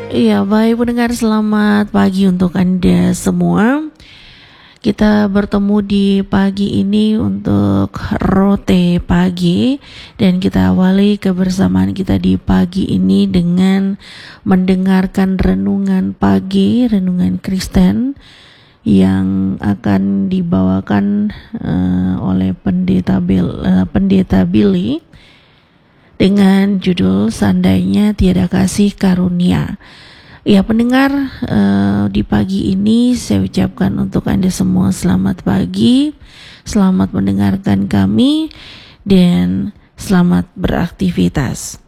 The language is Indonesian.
Iya, baik pendengar, selamat pagi untuk Anda semua. Kita bertemu di pagi ini untuk Rote Pagi, dan kita awali kebersamaan kita di pagi ini dengan mendengarkan renungan pagi, renungan Kristen yang akan dibawakan oleh Pendeta Billy dengan judul Seandainya Tiada Kasih Karunia. Ya pendengar, di pagi ini saya ucapkan untuk Anda semua selamat pagi, selamat mendengarkan kami, dan selamat beraktivitas.